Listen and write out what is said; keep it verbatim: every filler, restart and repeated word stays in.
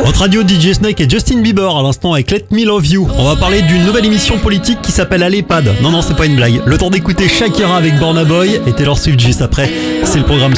Radio D J Snake et Justin Bieber à l'instant avec Let Me Love You. On va parler d'une nouvelle émission politique qui s'appelle Allez Pad. Non non, c'est pas une blague. Le temps d'écouter Shakira avec Burna Boy et Taylor Swift juste après. C'est le programme